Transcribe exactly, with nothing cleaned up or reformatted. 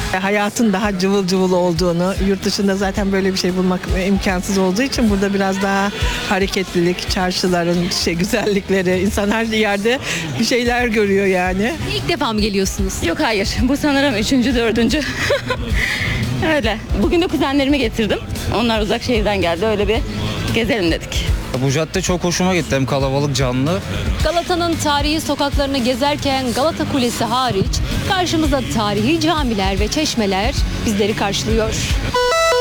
Hayatın daha cıvıl cıvıl olduğunu, yurt dışında zaten böyle bir şey bulmak imkansız olduğu için burada biraz daha hareketlilik, çarşıların şey güzellikleri, insan her yerde bir şeyler görüyor yani. İlk defa mı geliyorsunuz? Yok hayır. Bu sanırım üçüncü, dördüncü. Öyle. Bugün de kuzenlerimi getirdim. Onlar uzak şehirden geldi. Öyle bir gezelim dedik. Bu cadde çok hoşuma gitti. Hem kalabalık, canlı. Galata'nın tarihi sokaklarını gezerken Galata Kulesi hariç karşımızda tarihi camiler ve çeşmeler bizleri karşılıyor.